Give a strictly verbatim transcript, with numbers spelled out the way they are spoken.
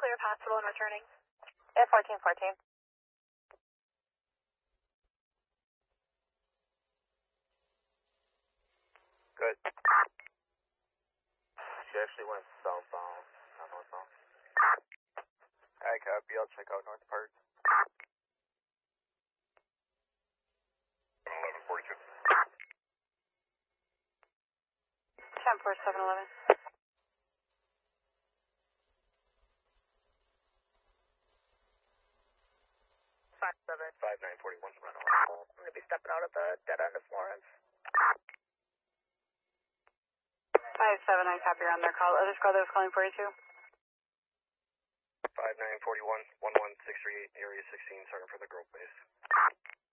Clear of hospital and returning. Air fourteen fourteen. Good. She actually went southbound, not northbound. I copy, I'll check out north part. eleven forty-two. ten four seven eleven. Five seven. five nine forty-one, Serrano. I'm going to be stepping out at the dead end of Florence. five seven, I copy on their call. Other squad that was calling forty-two? five nine forty-one, one one six three eight, area sixteen, starting for the Grove base.